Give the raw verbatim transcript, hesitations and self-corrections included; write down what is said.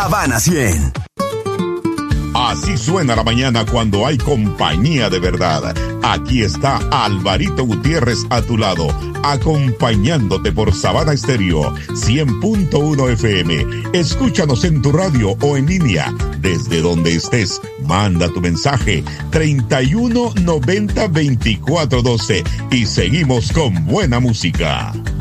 Habana cien. Así suena la mañana cuando hay compañía de verdad. Aquí está Alvarito Gutiérrez a tu lado, acompañándote por Sabana Estéreo cien punto uno F M. Escúchanos en tu radio o en línea. Desde donde estés, manda tu mensaje treinta y uno noventa veinticuatro doce y seguimos con buena música.